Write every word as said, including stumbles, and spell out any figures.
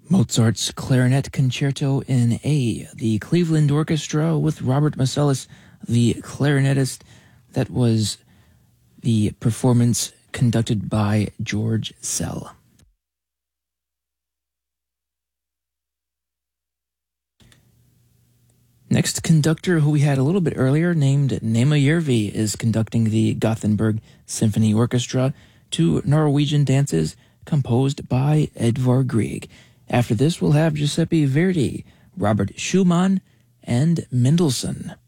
Mozart's Clarinet Concerto in A, the Cleveland Orchestra with Robert Masalis, the clarinetist. That was the performance conducted by George Szell. Next conductor, who we had a little bit earlier, named Nema Järvi, is conducting the Gothenburg Symphony Orchestra to Norwegian dances composed by Edvard Grieg. After this, we'll have Giuseppe Verdi, Robert Schumann, and Mendelssohn.